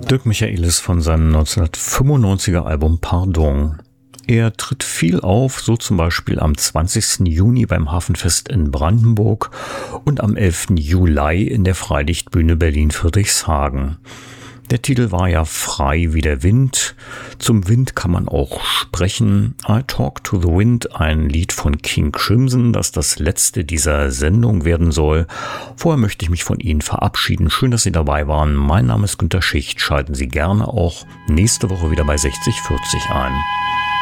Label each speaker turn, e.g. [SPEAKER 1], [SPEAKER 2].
[SPEAKER 1] Dirk Michaelis von seinem 1995er Album Pardon. Er tritt viel auf, so zum Beispiel am 20. Juni beim Hafenfest in Brandenburg und am 11. Juli in der Freilichtbühne Berlin-Friedrichshagen. Der Titel war ja Frei wie der Wind. Zum Wind kann man auch sprechen. I Talk to the Wind, ein Lied von King Crimson, das das letzte dieser Sendung werden soll. Vorher möchte ich mich von Ihnen verabschieden. Schön, dass Sie dabei waren. Mein Name ist Günter Schicht. Schalten Sie gerne auch nächste Woche wieder bei 6040 ein.